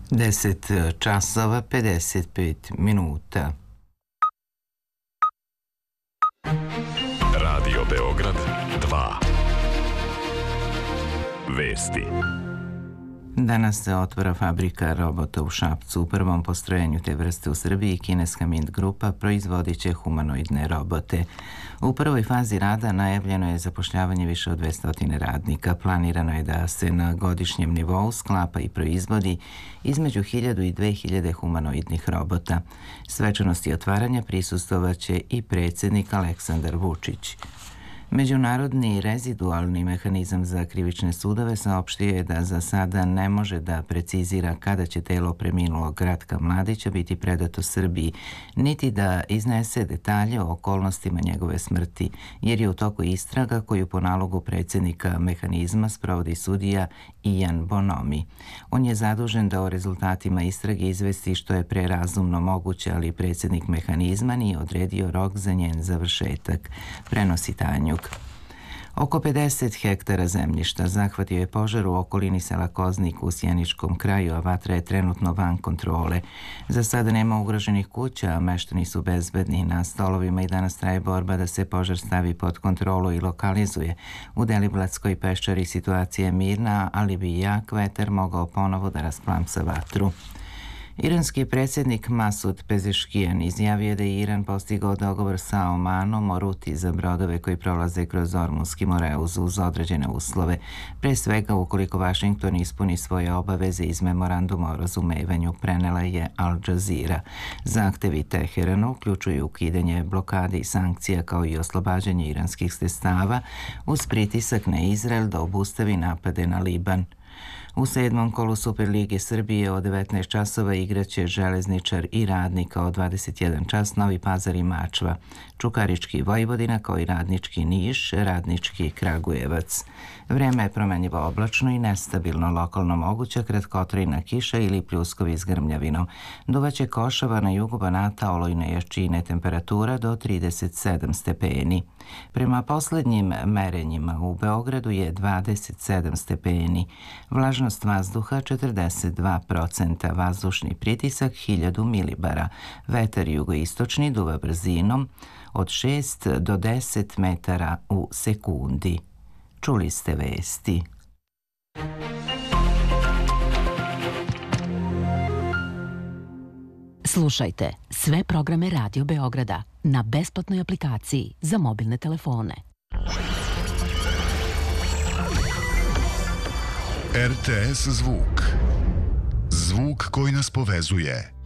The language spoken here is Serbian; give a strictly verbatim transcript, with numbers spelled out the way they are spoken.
deset časova pedeset pet minuta. Radio Beograd dva. Vesti. Danas se otvara fabrika robota u Šapcu. U prvom postrojenju te vrste u Srbiji kineska Mint grupa proizvodit će humanoidne robote. U prvoj fazi rada najavljeno je zapošljavanje više od dvesta radnika. Planirano je da se na godišnjem nivou sklapa i proizvodi između hiljadu i dve hiljade humanoidnih robota. Svečanosti otvaranja prisustvovaće i predsjednik Aleksandar Vučić. Međunarodni rezidualni mehanizam za krivične sudove saopštio je da za sada ne može da precizira kada će telo preminulog Ratka Mladića biti predato Srbiji, niti da iznese detalje o okolnostima njegove smrti, jer je u toku istraga koju po nalogu predsjednika mehanizma sprovodi sudija Ian Bonomi. On je zadužen da o rezultatima istrage izvesti što je prerazumno moguće, ali predsjednik mehanizma nije odredio rok za njen završetak, prenosi Tanjuk. Oko pedeset hektara zemljišta zahvatio je požar u okolini sela Koznik u Sjeničkom kraju, a vatra je trenutno van kontrole. Za sada nema ugroženih kuća, a meštani su bezbedni. Na stolovima i danas traje borba da se požar stavi pod kontrolu i lokalizuje. U Deliblatskoj peščari situacija je mirna, ali bi jak vetar mogao ponovo da rasplamsa vatru. Iranski predsjednik Masud Pezeškijan izjavio da je Iran postigao dogovor sa Omanom o ruti za brodove koji prolaze kroz Ormunski moreuz uz određene uslove, pre svega ukoliko Vašington ispuni svoje obaveze iz memoranduma o razumevanju, prenela je Al Jazeera. Zahtevi Teherana uključuju ukidanje blokade i sankcija kao i oslobađanje iranskih sredstava uz pritisak na Izrael da obustavi napade na Liban. U sedmom kolu Superlige Srbije od devetnaest časova igraće Železničar i Radnika, od dvadeset jedan čas Novi Pazar i Mačva, Čukarički Vojvodina kao i Radnički Niš, Radnički Kragujevac. Vreme je promenljivo oblačno i nestabilno, lokalno moguća kratkotrajna kiša ili pljuskovi s grmljavinom. Duvaće košava na jugu Banata, olujne jačine, temperatura do trideset sedam stepeni. Prema poslednjim merenjima u Beogradu je dvadeset sedam stepeni. Vlažnost vazduha četrdeset dva procenta, vazdušni pritisak hiljadu milibara. Vetar jugoistočni duva brzinom od šest do deset metara u sekundi. Čuli ste vesti. Slušajte sve programe Radio Beograda na besplatnoj aplikaciji za mobilne telefone. R T S Zvuk. Zvuk koji nas povezuje.